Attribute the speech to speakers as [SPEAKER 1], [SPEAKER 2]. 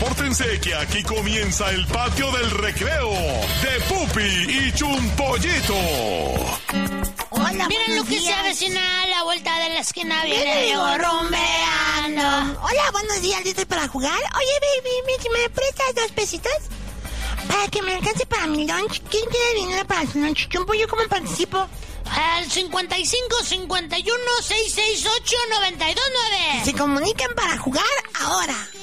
[SPEAKER 1] repórtense que aquí comienza el patio del recreo de Pupi y Chumpollito.
[SPEAKER 2] Hola,
[SPEAKER 3] miren lo que
[SPEAKER 2] días.
[SPEAKER 3] se avecina a la vuelta de la esquina, viene Diego rumbeando.
[SPEAKER 2] Hola, buenos días, ¿listo para jugar? Oye, baby, ¿me prestas 2 pesitos? Para que me alcance para mi lunch. ¿Quién quiere dinero para su lunch? Chumpo, ¿yo cómo participo?
[SPEAKER 3] Al 55 51 668 929.
[SPEAKER 2] Se comunican para jugar ahora.